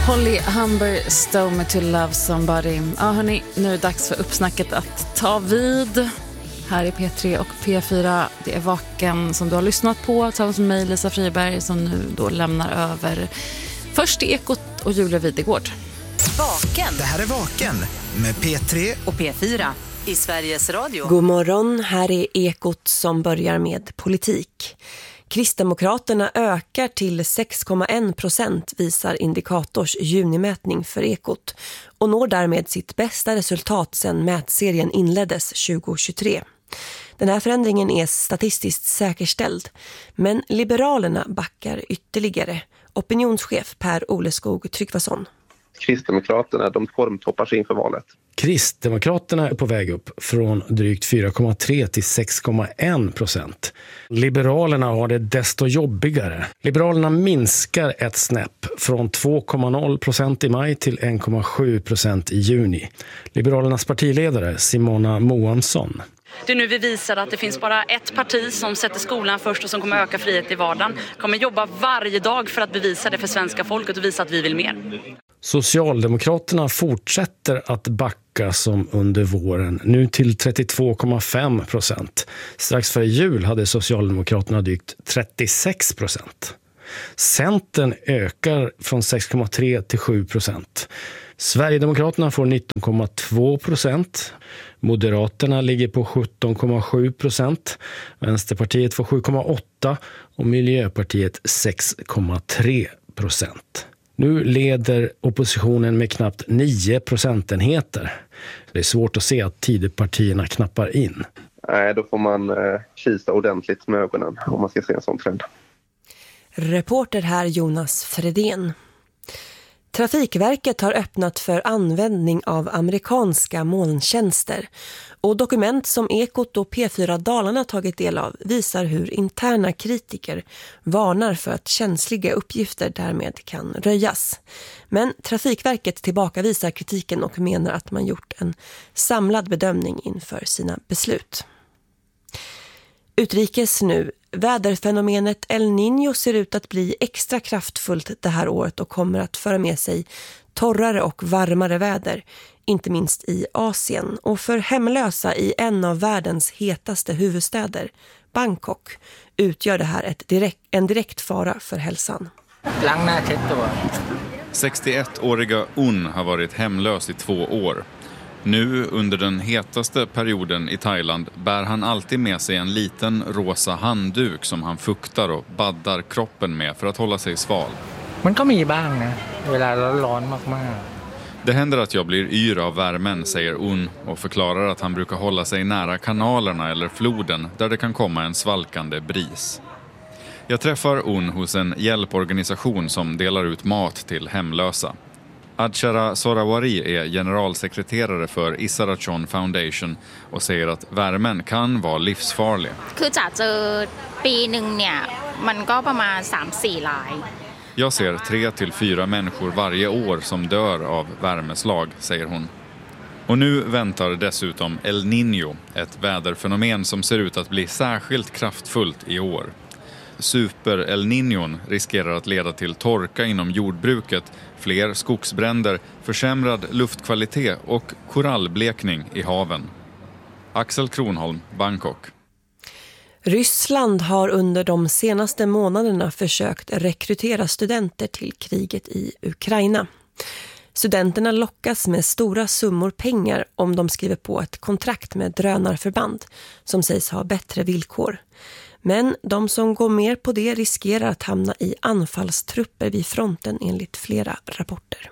Holly Humberstone med To Love Somebody. Ja hörni, nu är det dags för uppsnacket att ta vid. Här är P3 och P4. Det är Vaken som du har lyssnat på tillsammans med mig, Lisa Friberg, som nu då lämnar över först i Ekot och Julia Videgård. Vaken. Det här är Vaken med P3 och P4 i Sveriges Radio. God morgon, här är Ekot som börjar med politik. Kristdemokraterna ökar till 6,1% visar Indikators junimätning för Ekot och når därmed sitt bästa resultat sedan mätserien inleddes 2023. Den här förändringen är statistiskt säkerställd, men Liberalerna backar ytterligare. Opinionschef Per Oleskog Tryggvason. Kristdemokraterna, de formtoppar sig inför valet. Kristdemokraterna är på väg upp från drygt 4,3 till 6,1%. Liberalerna har det desto jobbigare. Liberalerna minskar ett snäpp från 2,0% i maj till 1,7% i juni. Liberalernas partiledare Simona Moansson. Det är nu vi visar att det finns bara ett parti som sätter skolan först och som kommer öka frihet i vardagen. Kommer jobba varje dag för att bevisa det för svenska folket och visa att vi vill mer. Socialdemokraterna fortsätter att backa som under våren, nu till 32,5%. Strax före jul hade Socialdemokraterna drygt 36%. Centern ökar från 6,3 till 7%. Sverigedemokraterna får 19,2%. Moderaterna ligger på 17,7%. Vänsterpartiet får 7,8% och Miljöpartiet 6,3%. Nu leder oppositionen med knappt 9 procentenheter. Det är svårt att se att Tidöpartierna knappar in. Nej, då får man kisa ordentligt med ögonen om man ska se en sån trend. Reporter här Jonas Fredén. Trafikverket har öppnat för användning av amerikanska molntjänster och dokument som Ekot och P4 Dalarna tagit del av visar hur interna kritiker varnar för att känsliga uppgifter därmed kan röjas. Men Trafikverket tillbakavisar kritiken och menar att man gjort en samlad bedömning inför sina beslut. Utrikes nu. Väderfenomenet El Niño ser ut att bli extra kraftfullt det här året och kommer att föra med sig torrare och varmare väder, inte minst i Asien. Och för hemlösa i en av världens hetaste huvudstäder, Bangkok, utgör det här en direkt fara för hälsan. 61-åriga Un har varit hemlös i 2 år. Nu under den hetaste perioden i Thailand bär han alltid med sig en liten rosa handduk som han fuktar och baddar kroppen med för att hålla sig sval. Det händer att jag blir yr av värmen, säger Un och förklarar att han brukar hålla sig nära kanalerna eller floden där det kan komma en svalkande bris. Jag träffar Un hos en hjälporganisation som delar ut mat till hemlösa. Adshara Sorawari är generalsekreterare för Isarachon Foundation och säger att värmen kan vara livsfarlig. Jag ser 3 till 4 människor varje år som dör av värmeslag, säger hon. Och nu väntar dessutom El Niño, ett väderfenomen som ser ut att bli särskilt kraftfullt i år. Super El Niñon riskerar att leda till torka inom jordbruket, fler skogsbränder, försämrad luftkvalitet och korallblekning i haven. Axel Kronholm, Bangkok. Ryssland har under de senaste månaderna försökt rekrytera studenter till kriget i Ukraina. Studenterna lockas med stora summor pengar om de skriver på ett kontrakt med drönarförband som sägs ha bättre villkor. Men de som går mer på det riskerar att hamna i anfallstrupper vid fronten enligt flera rapporter.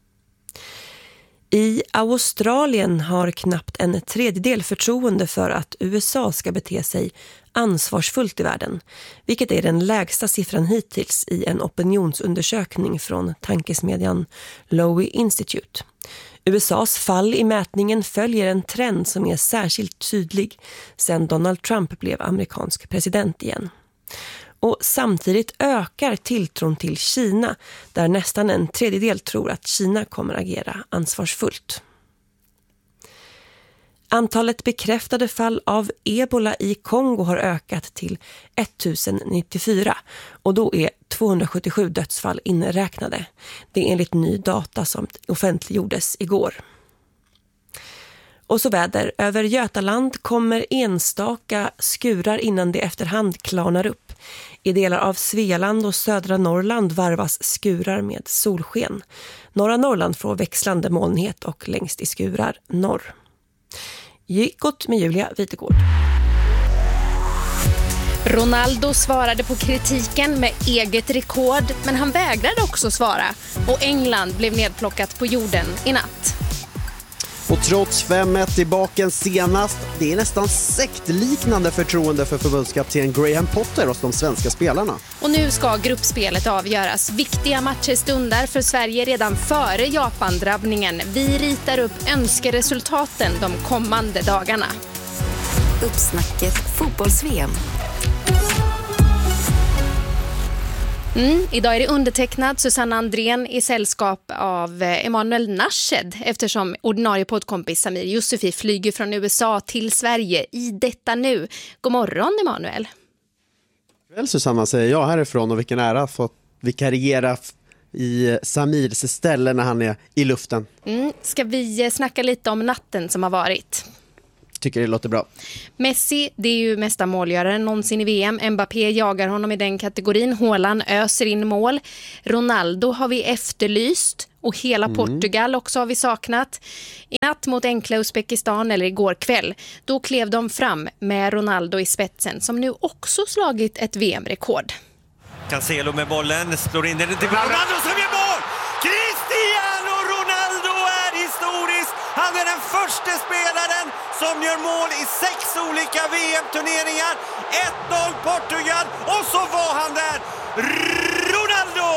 I Australien har knappt en tredjedel förtroende för att USA ska bete sig ansvarsfullt i världen, vilket är den lägsta siffran hittills i en opinionsundersökning från tankesmedjan Lowy Institute. USAs fall i mätningen följer en trend som är särskilt tydlig sedan Donald Trump blev amerikansk president igen. Och samtidigt ökar tilltron till Kina, där nästan en tredjedel tror att Kina kommer agera ansvarsfullt. Antalet bekräftade fall av ebola i Kongo har ökat till 1094 och då är 277 dödsfall inräknade. Det är enligt ny data som offentliggjordes igår. Och så väder. Över Götaland kommer enstaka skurar innan det efterhand klarnar upp. I delar av Svealand och södra Norrland varvas skurar med solsken. Norra Norrland får växlande molnighet och längst i skurar norr. Gott med Julia Vitegård. Ronaldo svarade på kritiken med eget rekord, men han vägrade också svara. Och England blev nedplockat på jorden i natt. Och trots 5-1 i baken senast, det är nästan sektliknande förtroende för förbundskapten Graham Potter hos de svenska spelarna. Och nu ska gruppspelet avgöras. Viktiga matcher stundar för Sverige redan före Japan-drabbningen. Vi ritar upp önskeresultaten de kommande dagarna. Uppsnacket fotbolls-VM. Idag är det undertecknad Susanne Andrén i sällskap av Emanuel Nashed eftersom ordinarie poddkompis Samir Yusufi flyger från USA till Sverige i detta nu. God morgon Emanuel. Väl Susanna, säger jag härifrån, och vilken ära att få vikariera i Samirs ställe när han är i luften. Ska vi snacka lite om natten som har varit? Tycker det låter bra. Messi, det är ju mesta målgöraren någonsin i VM. Mbappé jagar honom i den kategorin. Haaland öser in mål. Ronaldo har vi efterlyst. Och hela Portugal också har vi saknat. I natt mot enkla Uzbekistan, eller igår kväll, då klev de fram med Ronaldo i spetsen, som nu också slagit ett VM-rekord. Cancelo med bollen, slår in den till Ronaldo som gör mål! Cristiano Ronaldo är historisk! Han är den första spelaren som gör mål i 6 olika VM-turneringar. 1-0 Portugal, och så var han där! Ronaldo!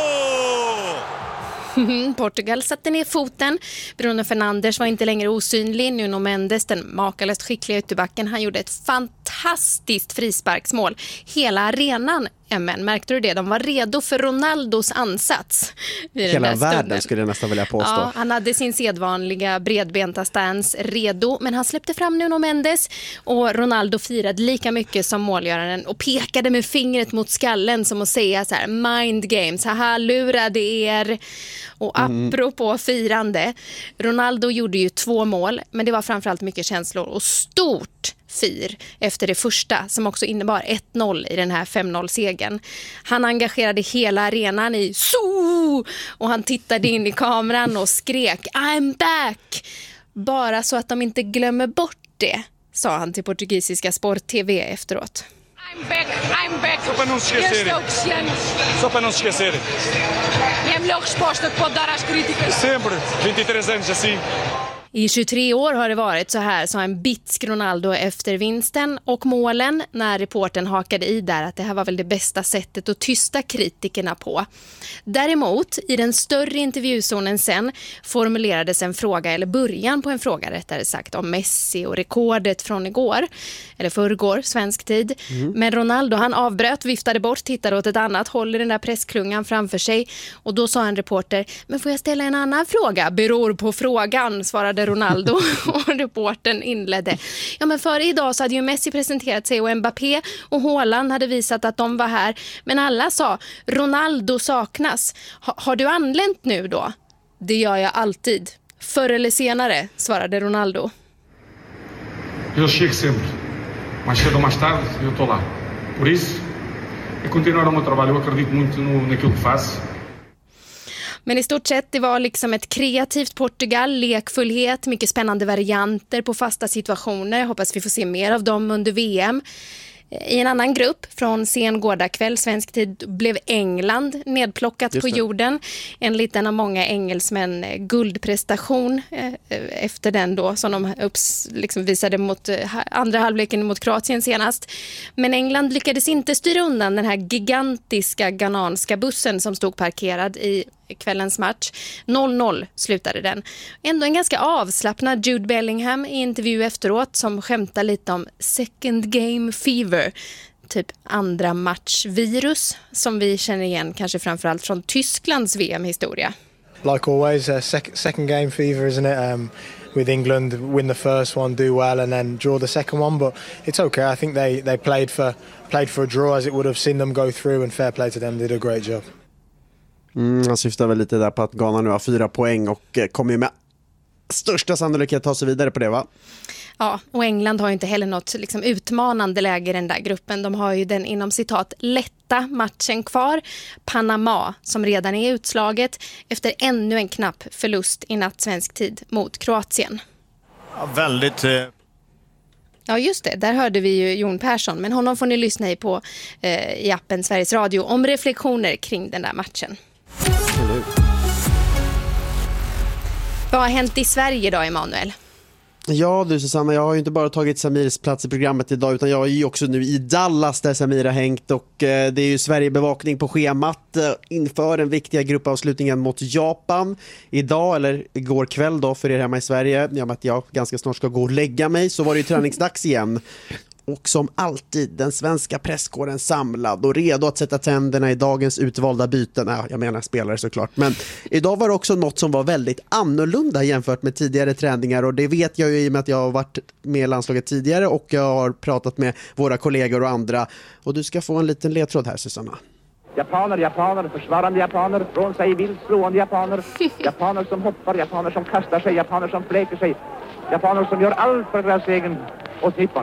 Portugal satte ner foten. Bruno Fernandes var inte längre osynlig. Nuno Mendes, den makalöst skickliga ytterbacken, han gjorde ett fantastiskt frisparksmål. Hela arenan, märkte du det? De var redo för Ronaldos ansats. Hela världen skulle jag nästan vilja påstå. Ja, han hade sin sedvanliga bredbenta stance redo, men han släppte fram Nuno Mendes och Ronaldo firade lika mycket som målgöraren och pekade med fingret mot skallen som att säga så här: mind games, haha, lurade er. Och apropå firande, Ronaldo gjorde ju 2 mål, men det var framförallt mycket känslor och stort fir efter det första som också innebar 1-0 i den här 5-0-segern. Han engagerade hela arenan i så, och han tittade in i kameran och skrek I'm back! Bara så att de inte glömmer bort det, sa han till portugisiska Sport-TV efteråt. I'm back. Só para não se esquecerem. Só para não se esquecerem. É a melhor resposta que pode dar às críticas. Sempre. 23 anos assim. I 23 år har det varit så här, sa en bitsk Ronaldo efter vinsten och målen, när reporten hakade i där att det här var väl det bästa sättet att tysta kritikerna på. Däremot, i den större intervjuzonen sen formulerades en fråga, eller början på en fråga rättare sagt, om Messi och rekordet från igår, eller förrgår, svensk tid. Men Ronaldo, han avbröt, viftade bort, tittade åt ett annat håll i den där pressklungan framför sig, och då sa en reporter: men får jag ställa en annan fråga? Beror på frågan, svarade Ronaldo, och reportern inledde: ja, men före idag så hade ju Messi presenterat sig och Mbappé och Haaland hade visat att de var här, men alla sa Ronaldo saknas. Har du anlänt nu då? Det gör jag alltid. Förr eller senare, svarade Ronaldo. Jag chego sempre. Mais cedo ou mais tarde, eu estou lá. Por isso, é continuar o meu trabalho. Eu acredito muito naquilo que faço. Men i stort sett, det var liksom ett kreativt Portugal, lekfullhet, mycket spännande varianter på fasta situationer. Jag hoppas vi får se mer av dem under VM. I en annan grupp från sen gårdagkväll svensk tid blev England nedplockat på jorden. En liten av många engelsmän guldprestation efter den då som de liksom visade mot andra halvleken mot Kroatien senast. Men England lyckades inte styra undan den här gigantiska ghananska bussen som stod parkerad i kvällens match. 0-0 slutade den. Ändå en ganska avslappnad Jude Bellingham i intervju efteråt som skämtar lite om second game fever, typ andra matchvirus som vi känner igen kanske framförallt från Tysklands VM-historia. like always, second game fever, isn't it? With England, win the first one, do well, and then draw the second one. But it's okay. I think they played for a draw, as it would have seen them go through, and fair play to them. Did a great job. Jag syftar väl lite där på att Ghana nu har 4 poäng och kommer ju med största sannolikhet ta sig vidare på det, va? Ja, och England har ju inte heller något liksom utmanande läge i den där gruppen. De har ju den inom citat lätta matchen kvar. Panama som redan är utslaget efter ännu en knapp förlust i natt svensk tid mot Kroatien. Ja, väldigt... Ja just det, där hörde vi ju Jon Persson. Men honom får ni lyssna på i appen Sveriges Radio om reflektioner kring den där matchen. Vad har hänt i Sverige då, Emanuel? Ja du Susanna, jag har ju inte bara tagit Samirs plats i programmet idag, utan jag är ju också nu i Dallas där Samir har hängt, och det är ju Sverigebevakning på schemat inför den viktiga gruppavslutningen mot Japan idag, eller igår kväll då för er hemma i Sverige. I och med att jag ganska snart ska gå och lägga mig så var det ju träningsdags igen. Och som alltid, den svenska presskåren samlad och redo att sätta tänderna i dagens utvalda byten. Ja, jag menar spelare såklart. Men idag var det också något som var väldigt annorlunda jämfört med tidigare träningar. Och det vet jag ju i och med att jag har varit med i landslaget tidigare och jag har pratat med våra kollegor och andra. Och du ska få en liten ledtråd här, Susanna. Japaner, försvarande japaner, från sig vilt slående japaner. Japaner som hoppar, japaner som kastar sig, japaner som fläker sig. Japaner som gör allt för deras egen och Nippon.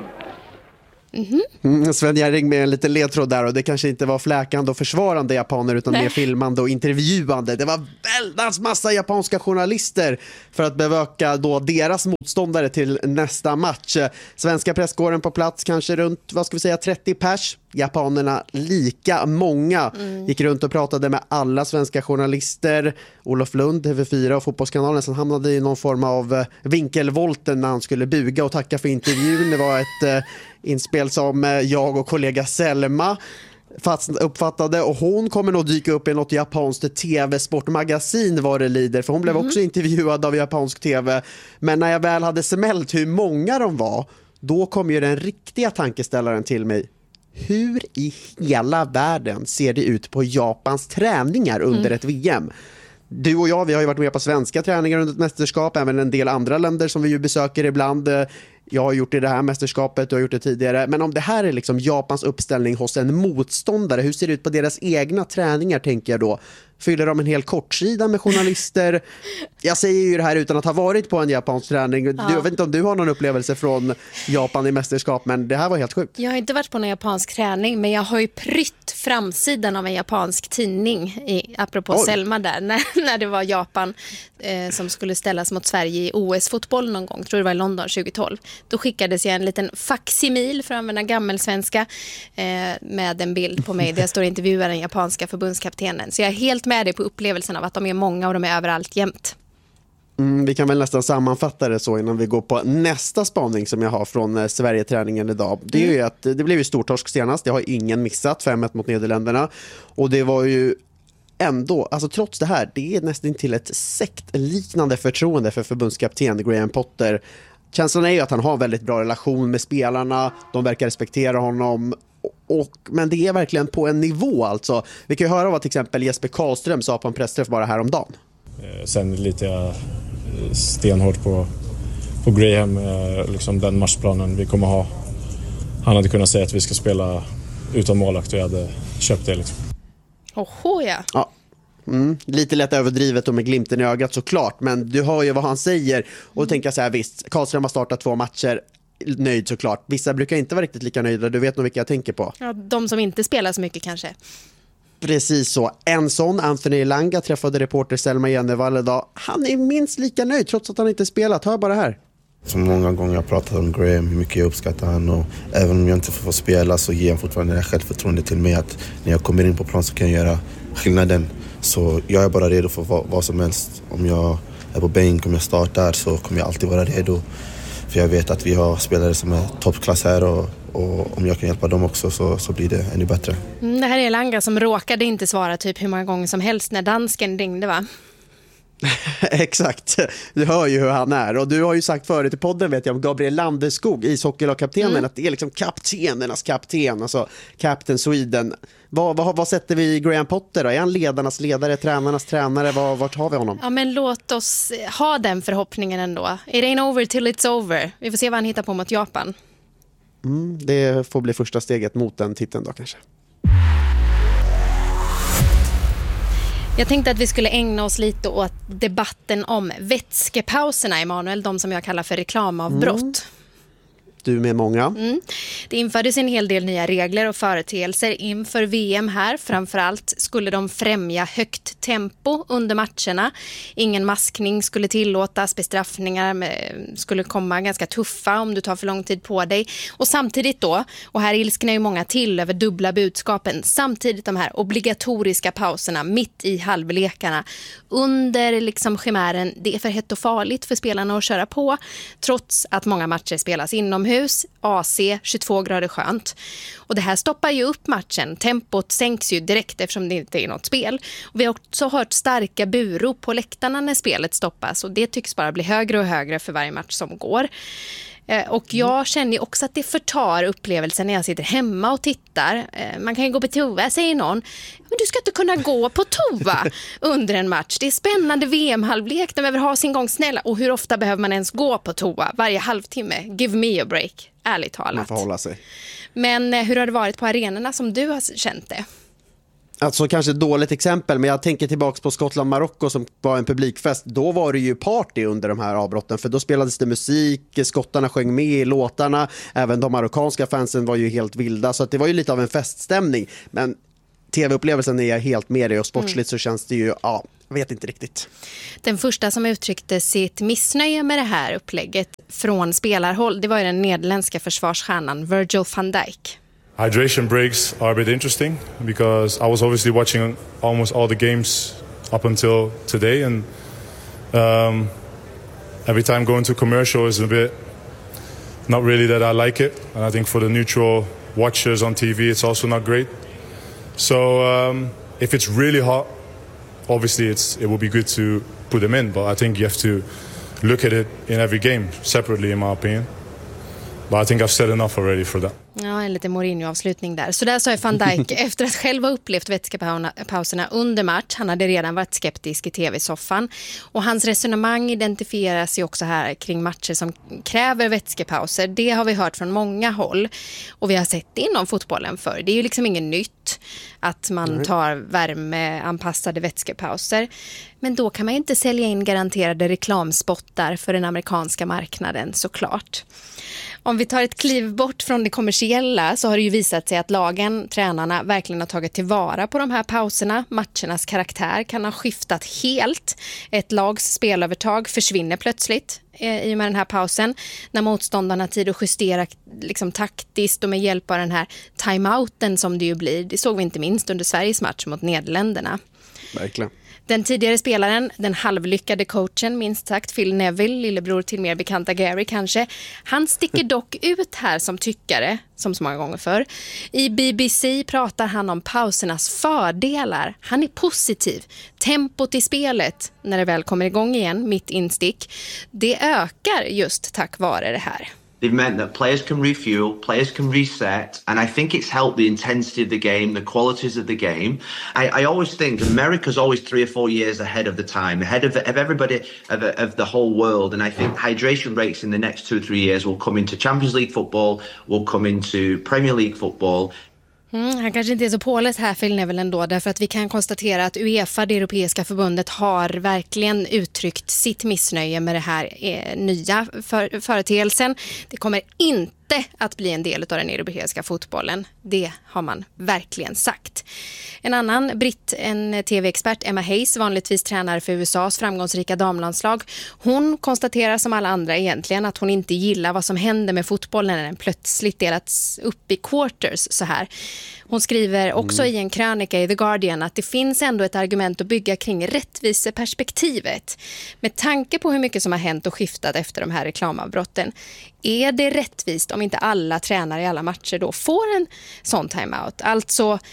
Sven Jerring med en liten ledtråd där, och det kanske inte var fläkande och försvarande japaner utan mer filmande och intervjuande. Det var väldans massa japanska journalister för att bevaka då deras motståndare till nästa match. Svenska presskåren på plats kanske runt, 30 pers. Japanerna lika många. Gick runt och pratade med alla svenska journalister. Olof Lund, TV4 och Fotbollskanalen, som hamnade i någon form av vinkelvolten när han skulle buga och tacka för intervjun. Det var ett inspel som jag och kollega Selma uppfattade, och hon kommer nog dyka upp i något japanskt tv-sportmagasin vad det lider, för hon blev också intervjuad av japansk tv. Men när jag väl hade smält hur många de var, då kom ju den riktiga tankeställaren till mig. Hur i hela världen ser det ut på Japans träningar under ett VM? Du och jag, vi har ju varit med på svenska träningar under ett mästerskap, även en del andra länder som vi ju besöker ibland. Jag har gjort det här mästerskapet, du har gjort det tidigare. Men om det här är liksom Japans uppställning hos en motståndare, hur ser det ut på deras egna träningar, tänker jag då? Fyller de en hel kortsida med journalister? Jag säger ju det här utan att ha varit på en japansk träning. Jag vet inte om du har någon upplevelse från Japan i mästerskap, men det här var helt sjukt. Jag har inte varit på någon japansk träning, men jag har ju prytt framsidan av en japansk tidning apropå Selma där, när det var Japan som skulle ställas mot Sverige i OS-fotboll någon gång, tror det var i London 2012. Då skickades jag en liten facsimil, för att använda gammelsvenska, med en bild på mig där jag står och intervjuar den japanska förbundskaptenen. Så jag är helt med dig på upplevelsen av att de är många och de är överallt jämt. Vi kan väl nästan sammanfatta det så innan vi går på nästa spaning som jag har från Sverige-träningen idag. Det är ju att det blev ju stortorsk senast, det har ingen missat, 5-1 mot Nederländerna. Och det var ju ändå, alltså trots det här, det är nästan till ett sektliknande förtroende för förbundskapten Graham Potter. Känslan är ju att han har väldigt bra relation med spelarna, de verkar respektera honom. Men det är verkligen på en nivå alltså. Vi kan ju höra vad till exempel Jesper Karlström sa på en pressträff bara häromdagen. Sen lite jag stenhårt på Graham, liksom den matchplanen vi kommer ha. Han hade kunnat säga att vi ska spela utan målakt och jag hade köpt det liksom. Ja. Lite lätt överdrivet och med glimten i ögat såklart, men du hör ju vad han säger och då tänker jag så här, visst, Karlström har startat 2 matcher, nöjd såklart. Vissa brukar inte vara riktigt lika nöjda, du vet nog vilka jag tänker på. Ja, de som inte spelar så mycket kanske. Precis så. En sån, Anthony Elanga, träffade reporter Selma Jennevall idag. Han är minst lika nöjd trots att han inte spelat. Hör bara här. Så många gånger jag pratat om Graham, hur mycket jag uppskattar han, och även om jag inte får spela så ger han fortfarande det självförtroende till mig att när jag kommer in på plan så kan jag göra skillnaden. Så jag är bara redo för vad som helst. Om jag är på bänk, om jag startar, så kommer jag alltid vara redo. För jag vet att vi har spelare som är toppklass här och om jag kan hjälpa dem också så blir det ännu bättre. Det här är Elanga som råkade inte svara typ hur många gånger som helst när dansken ringde, va? Exakt, du hör ju hur han är. Och du har ju sagt förut i podden, vet jag, om Gabriel Landeskog, ishockeylagkaptenen, att det är liksom kaptenernas kapten, alltså Captain Sweden. Vad sätter vi Graham Potter då? Är han ledarnas ledare, tränarnas tränare? Vart har vi honom? Ja, men låt oss ha den förhoppningen ändå. It ain't over till it's over. Vi får se vad han hittar på mot Japan. Det får bli första steget mot den titeln då kanske. Jag tänkte att vi skulle ägna oss lite åt debatten om vätskepauserna, Emanuel, de som jag kallar för reklamavbrott. Du med många. Det infördes en hel del nya regler och företeelser inför VM här. Framförallt skulle de främja högt tempo under matcherna. Ingen maskning skulle tillåtas, bestraffningar skulle komma ganska tuffa om du tar för lång tid på dig. Och samtidigt då, och här ilsknar ju många till över dubbla budskapen, samtidigt de här obligatoriska pauserna mitt i halvlekarna. Under liksom chimären, det är för hett och farligt för spelarna att köra på, trots att många matcher spelas inomhus. AC, 22 grader skönt. Och det här stoppar ju upp matchen. Tempot sänks ju direkt eftersom det inte är något spel. Och vi har också hört starka burop på läktarna när spelet stoppas. Och det tycks bara bli högre och högre för varje match som går. Och jag känner också att det förtar upplevelsen när jag sitter hemma och tittar. Man kan ju gå på toa, säger någon. Men du ska inte kunna gå på toa under en match. Det är spännande VM-halvlek. De behöver ha sin gång, snälla. Och hur ofta behöver man ens gå på toa? Varje halvtimme. Give me a break. Ärligt talat. Man får hålla sig. Men hur har det varit på arenorna som du har känt det? Alltså kanske ett dåligt exempel, men jag tänker tillbaka på Skottland-Marocko som var en publikfest. Då var det ju party under de här avbrotten, för då spelades det musik, skottarna sjöng med i låtarna, även de marockanska fansen var ju helt vilda, så att det var ju lite av en feststämning. Men tv-upplevelsen är jag helt med i, och sportsligt så känns det ju, jag vet inte riktigt. Den första som uttryckte sitt missnöje med det här upplägget från spelarhåll, det var ju den nederländska försvarsstjärnan Virgil van Dijk. Hydration breaks are a bit interesting because I was obviously watching almost all the games up until today, and every time going to commercial is a bit not really that I like it, and I think for the neutral watchers on TV it's also not great. So if it's really hot, obviously it will be good to put them in, but I think you have to look at it in every game separately, in my opinion. But I think I've said enough already for that. Ja, en lite Mourinho-avslutning där. Så där sa Van Dijk efter att själv ha upplevt vätskepauserna under match. Han hade redan varit skeptisk i tv-soffan. Och hans resonemang identifieras ju också här kring matcher som kräver vätskepauser. Det har vi hört från många håll. Och vi har sett det inom fotbollen för. Det är ju liksom inget nytt att man tar värmeanpassade vätskepauser. Men då kan man ju inte sälja in garanterade reklamspottar för den amerikanska marknaden, såklart. Om vi tar ett kliv bort från det kommersiella så har det ju visat sig att lagen, tränarna, verkligen har tagit tillvara på de här pauserna. Matchernas karaktär kan ha skiftat helt. Ett lags spelövertag försvinner plötsligt i och med den här pausen. När motståndarna har tid att justera liksom taktiskt och med hjälp av den här timeouten som det ju blir. Det såg vi inte minst under Sveriges match mot Nederländerna. Verkligen. Den tidigare spelaren, den halvlyckade coachen, minst sagt, Phil Neville, lillebror till mer bekanta Gary kanske, han sticker dock ut här som tyckare, som så många gånger förr. I BBC pratar han om pausernas fördelar. Han är positiv. Tempot i spelet, när det väl kommer igång igen, mitt instick, det ökar just tack vare det här. They've meant that players can refuel, players can reset, and I think it's helped the intensity of the game, the qualities of the game. I always think America's always 3 or 4 years ahead of the time, ahead of everybody, of the whole world, and I think hydration breaks in the next 2 or 3 years will come into Champions League football, will come into Premier League football. Han kanske inte är så påläst här, Phil Neville, ändå, därför att vi kan konstatera att UEFA, det europeiska förbundet, har verkligen uttryckt sitt missnöje med det här nya företeelsen. Det kommer inte att bli en del av den europeiska fotbollen. Det har man verkligen sagt. En annan britt, en tv-expert, Emma Hayes, vanligtvis tränare för USAs framgångsrika damlandslag. Hon konstaterar som alla andra egentligen att hon inte gillar vad som händer med fotbollen när den plötsligt delats upp i quarters så här. Hon skriver också i en krönika i The Guardian att det finns ändå ett argument att bygga kring rättviseperspektivet. Med tanke på hur mycket som har hänt och skiftat efter de här reklamavbrotten, är det rättvist om inte alla tränare i alla matcher då får en sån timeout? Alltså,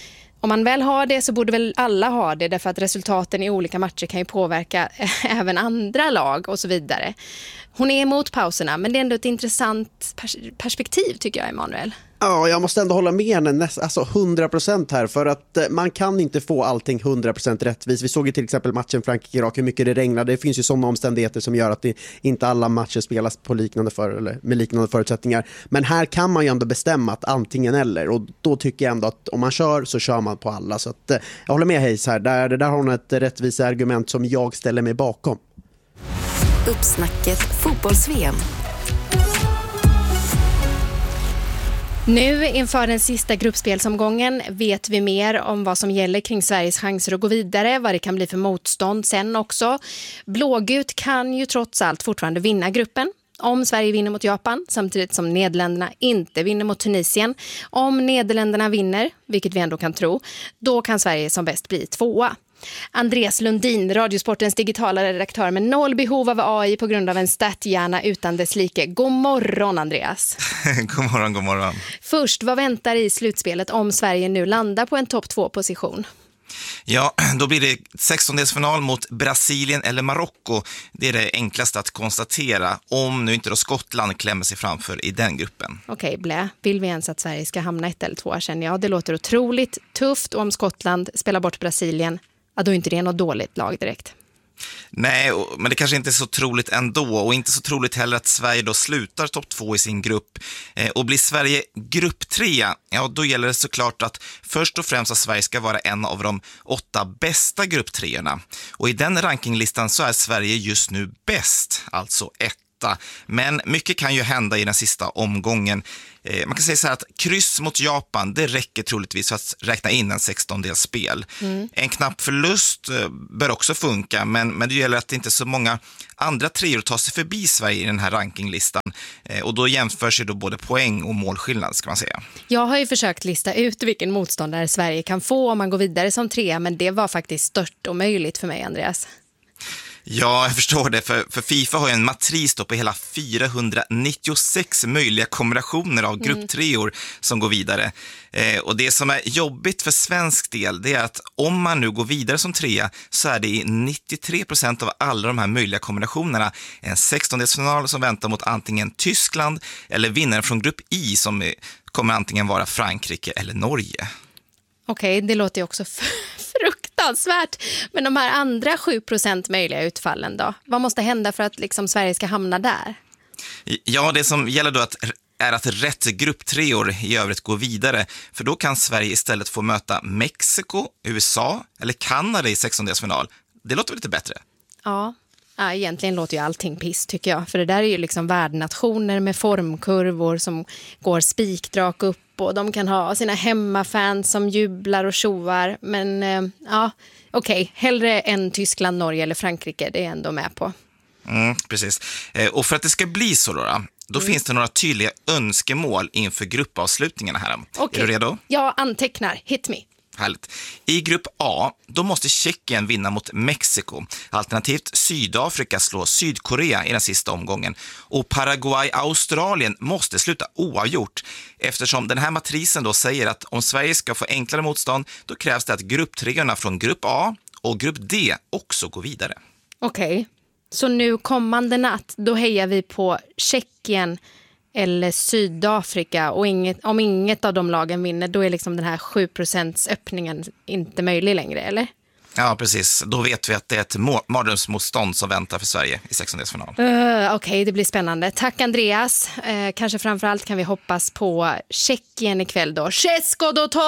om man väl har det så borde väl alla ha det, därför att resultaten i olika matcher kan ju påverka även andra lag och så vidare. Hon är emot pauserna, men det är ändå ett intressant perspektiv tycker jag, Emanuel. Ja, jag måste ändå hålla med henne 100% här, för att man kan inte få allting 100% rättvis. Vi såg ju till exempel matchen Frankrike-Irak, hur mycket det regnade. Det finns ju sådana omständigheter som gör att det inte alla matcher spelas på med liknande förutsättningar. Men här kan man ju ändå bestämma att antingen eller, och då tycker jag ändå att om man kör så kör man på alla. Så att, jag håller med Hayes här. Det där har hon ett rättvisa argument som jag ställer mig bakom. Uppsnacket fotbolls-VM. Nu inför den sista gruppspelsomgången vet vi mer om vad som gäller kring Sveriges chanser att gå vidare, vad det kan bli för motstånd sen också. Blågult kan ju trots allt fortfarande vinna gruppen. Om Sverige vinner mot Japan, samtidigt som Nederländerna inte vinner mot Tunisien. Om Nederländerna vinner, vilket vi ändå kan tro, då kan Sverige som bäst bli 2:a. Andreas Lundin, Radiosportens digitala redaktör med noll behov av AI på grund av en statthjärna utan dess like. God morgon, Andreas. God morgon. Först, vad väntar i slutspelet om Sverige nu landar på en topp 2-position? Ja, då blir det 16-delsfinal mot Brasilien eller Marocko. Det är det enklaste att konstatera, om nu inte då Skottland klämmer sig framför i den gruppen. Okej, blä. Vill vi ens att Sverige ska hamna 1 eller 2, känner jag. Det låter otroligt tufft, och om Skottland spelar bort Brasilien, ja, då är inte det något dåligt lag direkt. Nej, men det kanske inte är så troligt ändå, och inte så troligt heller att Sverige då slutar topp 2 i sin grupp. Och blir Sverige grupp 3, ja då gäller det såklart att först och främst att Sverige ska vara en av de 8 bästa grupp 3-erna. Och i den rankinglistan så är Sverige just nu bäst, alltså 1. Men mycket kan ju hända i den sista omgången. Man kan säga så här att kryss mot Japan, det räcker troligtvis för att räkna in en 16-delsspel. En knapp förlust bör också funka, men det gäller att inte så många andra treor tar sig förbi Sverige i den här rankinglistan. Och då jämförs ju då både poäng och målskillnad, ska man säga. Jag har ju försökt lista ut vilken motståndare Sverige kan få om man går vidare som 3, men det var faktiskt stört omöjligt för mig, Andreas. Ja, jag förstår det. För FIFA har ju en matris på hela 496 möjliga kombinationer av grupptreor som går vidare. Och det som är jobbigt för svensk del, det är att om man nu går vidare som 3 så är det i 93% av alla de här möjliga kombinationerna en 16-delsfinal som väntar mot antingen Tyskland eller vinnaren från grupp I som kommer antingen vara Frankrike eller Norge. Okej, det låter ju också fruktansvärt. Men de här andra 7% möjliga utfallen då? Vad måste hända för att liksom Sverige ska hamna där? Ja, det som gäller då är att rätt grupptreor i övrigt går vidare. För då kan Sverige istället få möta Mexiko, USA eller Kanada i 16-delsfinal. Det låter väl lite bättre? Ja, egentligen låter ju allting piss tycker jag. För det där är ju liksom värdnationer med formkurvor som går spikdrak upp. Och de kan ha sina hemmafans som jublar och tjoar. Men ja, okej. Hellre än Tyskland, Norge eller Frankrike. Det är jag ändå med på. Precis. Och för att det ska bli så då finns det några tydliga önskemål inför gruppavslutningarna här. Okay. Är du redo? Jag antecknar. Hit me. Härligt. I grupp A, då måste Tjeckien vinna mot Mexiko. Alternativt Sydafrika slår Sydkorea i den sista omgången. Och Paraguay-Australien måste sluta oavgjort. Eftersom den här matrisen då säger att om Sverige ska få enklare motstånd, då krävs det att grupptreorna från grupp A och grupp D också går vidare. Okej. Så nu kommande natt, då hejar vi på Tjeckien eller Sydafrika, och om inget av de lagen vinner, då är liksom den här 7% öppningen inte möjlig längre, eller? Ja, precis. Då vet vi att det är ett mardrömsmotstånd som väntar för Sverige i 16-delsfinal. Okej, det blir spännande. Tack Andreas. Kanske framförallt kan vi hoppas på Tjeckien ikväll då. Česko do